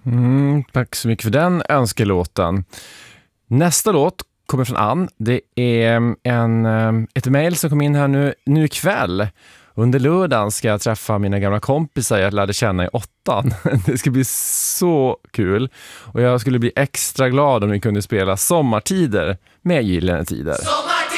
Tack så mycket för den önskelåten. Nästa låt kommer från Ann. Det är ett mejl som kom in här nu ikväll. Under lördagen ska jag träffa mina gamla kompisar jag lärde känna i 8:an. Det ska bli så kul. Och jag skulle bli extra glad om vi kunde spela Sommartider med Gyllene Tider.